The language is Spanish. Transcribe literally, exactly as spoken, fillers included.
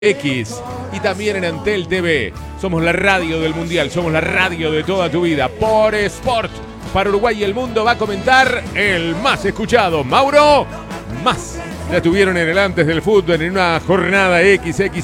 X y también en Antel T V. Somos la radio del Mundial, somos la radio de toda tu vida. Por Sport, para Uruguay y el mundo va a comentar el más escuchado, Mauro Más. Ya estuvieron en el antes del fútbol en una jornada equis equis.